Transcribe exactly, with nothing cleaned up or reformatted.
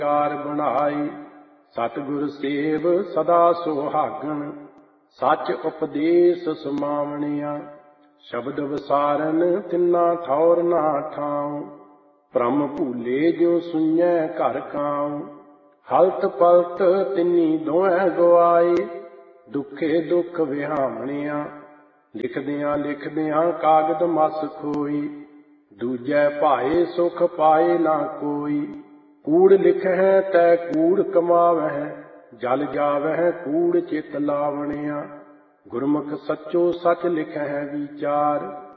ਕਾਰ ਬਣਾਈ। ਸਤਿਗੁਰ ਸੇਵ ਸਦਾ ਸੁਹਾਗਣ, ਸੱਚ ਉਪਦੇਸ ਸਮਾਵਣਿਆ। ਸ਼ਬਦ ਵਿਸਾਰਨ ਤਿੰਨਾ ਠੌਰ ਨਾ ਠਾਉ, ਭ੍ਰਮ ਭੂਲੇ ਜੋ ਸੁਣੈ ਘਰ ਕਾਉ। ਹਲਤ ਪਲਤ ਤਿੰਨੀ ਦੋਹੈ ਗਵਾਏ, ਦੁਖੇ ਦੁਖ ਵਿਹਾਵਣਿਆ। ਲਿਖਦਿਆਂ ਲਿਖਦਿਆਂ ਕਾਗਦ ਮਸ ਖੋਈ, ਦੂਜੈ ਭਾਏ ਸੁਖ ਪਾਏ ਨਾ ਕੋਈ। ਕੂੜ ਲਿਖੈ ਤੈ ਕੂੜ ਕਮਾਵਹਿ, ਜਲ ਜਾਵਹਿ ਕੂੜ ਚਿਤ ਲਾਵਣਿਆ। ਗੁਰਮੁਖ ਸੱਚੋ ਸੱਚ ਲਿਖੈ ਵਿਚਾਰ,